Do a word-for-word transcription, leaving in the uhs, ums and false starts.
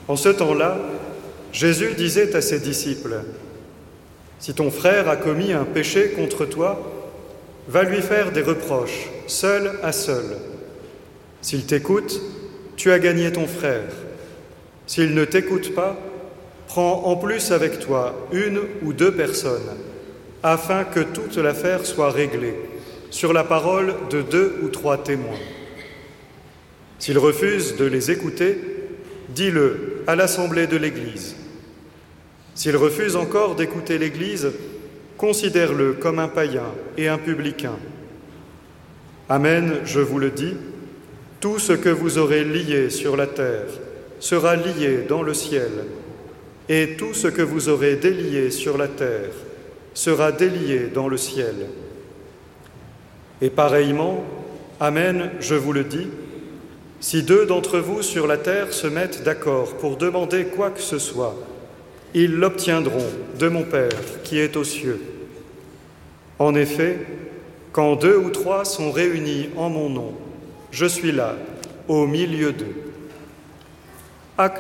En ce temps-là, Jésus disait à ses disciples, « Si ton frère a commis un péché contre toi, va lui faire des reproches, seul à seul. S'il t'écoute, tu as gagné ton frère. S'il ne t'écoute pas, prends en plus avec toi une ou deux personnes, afin que toute l'affaire soit réglée, sur la parole de deux ou trois témoins. S'il refuse de les écouter, dis-le à l'assemblée de l'Église. S'il refuse encore d'écouter l'Église, considère-le comme un païen et un publicain. Amen, je vous le dis, tout ce que vous aurez lié sur la terre sera lié dans le ciel, et tout ce que vous aurez délié sur la terre sera délié dans le ciel. Et pareillement, Amen, je vous le dis, si deux d'entre vous sur la terre se mettent d'accord pour demander quoi que ce soit, ils l'obtiendront de mon Père qui est aux cieux. En effet, quand deux ou trois sont réunis en mon nom, je suis là, au milieu d'eux.